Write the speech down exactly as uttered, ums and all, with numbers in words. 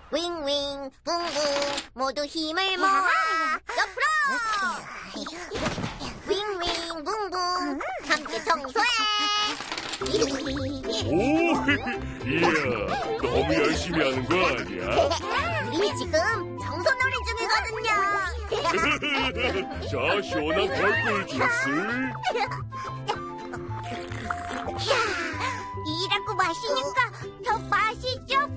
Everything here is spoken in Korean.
윙윙, 붕붕, 모두 힘을 모아 옆으로! 윙윙, 붕붕, 함께 청소해! 오, 이야, 너무 열심히 하는 거 아니야? 우리 지금 청소 놀이 중이거든요. 자, 시원한 벌꿀 주스. 이라고 마시니까 더 맛있죠?